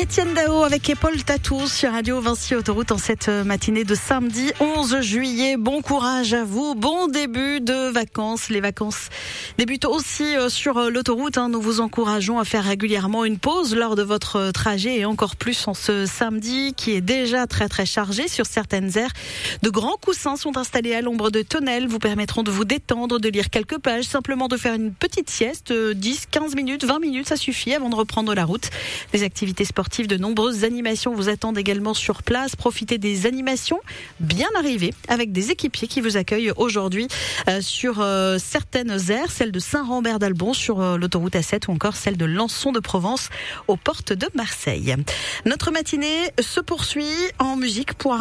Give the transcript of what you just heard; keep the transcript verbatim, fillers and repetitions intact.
Étienne Dao avec Paul Tatou sur Radio Vinci Autoroute en cette matinée de samedi onze juillet. Bon courage à vous, bon début de vacances. Les vacances débutent aussi sur l'autoroute. Nous vous encourageons à faire régulièrement une pause lors de votre trajet et encore plus en ce samedi qui est déjà très très chargé sur certaines aires. De grands coussins sont installés à l'ombre de tonnelles, vous permettront de vous détendre, de lire quelques pages, simplement de faire une petite sieste, dix, quinze minutes, vingt minutes, ça suffit avant de reprendre la route. Des activités sportives, de nombreuses animations vous attendent également sur place. Profitez des animations bien arrivées avec des équipiers qui vous accueillent aujourd'hui euh, sur euh, certaines aires, celle de Saint-Rambert-d'Albon sur euh, l'autoroute A sept ou encore celle de Lançon de Provence aux portes de Marseille. Notre matinée se poursuit en musique pour